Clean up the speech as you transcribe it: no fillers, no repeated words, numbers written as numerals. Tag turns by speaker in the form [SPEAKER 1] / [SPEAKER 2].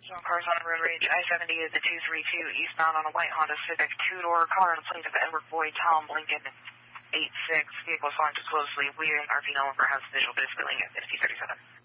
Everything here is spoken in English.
[SPEAKER 1] Cars on the road rage. I-70 is the 232 eastbound on a white Honda Civic two-door car on the plate of Edward Boyd Tom Lincoln 86. Vehicle is following too closely. We in RP number has visual, but it's billing at 5037.